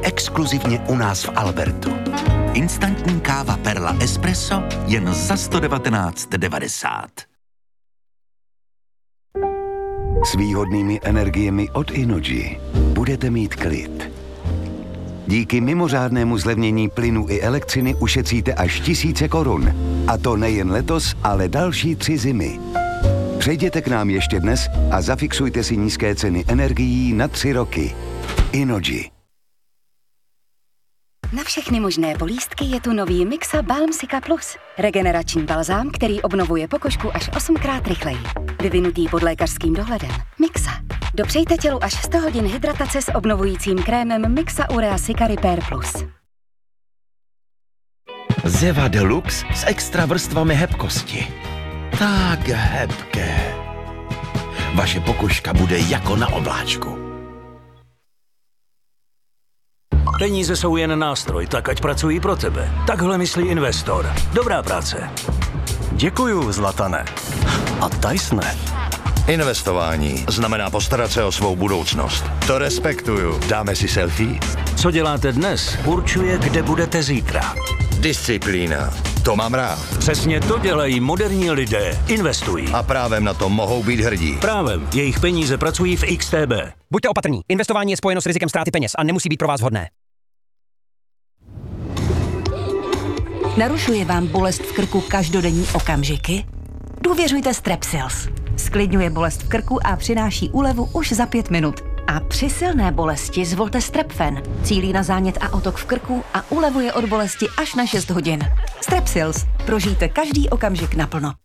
exkluzivně u nás v Albertu. Instantní káva Perla Espresso jen za 119,90. S výhodnými energiemi od Innogy budete mít klid. Díky mimořádnému zlevnění plynu i elektřiny ušetříte až tisíce korun. A to nejen letos, ale další 3 zimy. Přejděte k nám ještě dnes a zafixujte si nízké ceny energií na 3 roky. Innogy. Na všechny možné bolístky je tu nový Mixa Balmsika Plus. Regenerační balzám, který obnovuje pokožku až 8krát rychleji. Vyvinutý pod lékařským dohledem. Mixa. Dopřejte tělu až 100 hodin hydratace s obnovujícím krémem Mixa Urea Cica Repair Plus. Zeva Deluxe s extra vrstvami hebkosti. Tak hebké. Vaše pokožka bude jako na obláčku. Peníze jsou jen nástroj, tak ať pracují pro tebe. Takhle myslí investor. Dobrá práce. Děkuju, Zlatane. A Tysone. Investování znamená postarat se o svou budoucnost. To respektuju. Dáme si selfie? Co děláte dnes, určuje, kde budete zítra. Disciplína. To mám rád. Přesně to dělají moderní lidé. Investují. A právem na to mohou být hrdí. Právem. Jejich peníze pracují v XTB. Buďte opatrní. Investování je spojeno s rizikem ztráty peněz a nemusí být pro vás vhodné. Narušuje vám bolest v krku každodenní okamžiky? Důvěřujte Strepsils. Sklidňuje bolest v krku a přináší úlevu už za 5 minut. A při silné bolesti zvolte Strepfen. Cílí na zánět a otok v krku a ulevuje od bolesti až na 6 hodin. Strepsils. Prožijte každý okamžik naplno.